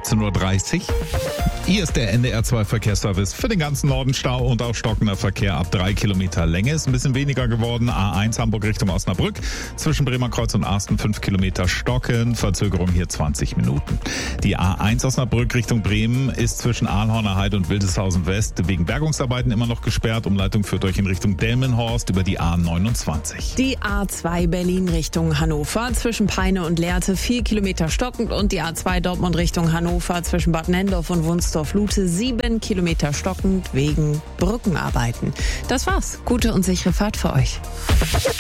17:30 Uhr. Hier ist der NDR 2 Verkehrsservice für den ganzen Norden. Stau und auch stockender Verkehr ab 3 Kilometer Länge. Ist ein bisschen weniger geworden. A1 Hamburg Richtung Osnabrück. Zwischen Bremerkreuz und Arsten 5 Kilometer stocken. Verzögerung hier 20 Minuten. Die A1 Osnabrück Richtung Bremen ist zwischen Ahlhorner Heide und Wildeshausen West wegen Bergungsarbeiten immer noch gesperrt. Umleitung führt euch in Richtung Delmenhorst über die A29. Die A2 Berlin Richtung Hannover zwischen Peine und Lehrte 4 Kilometer stockend und die A2 Dortmund Richtung Hannover zwischen Bad Nendorf und Wunsdorf-Lute 7 Kilometer stockend wegen Brückenarbeiten. Das war's. Gute und sichere Fahrt für euch.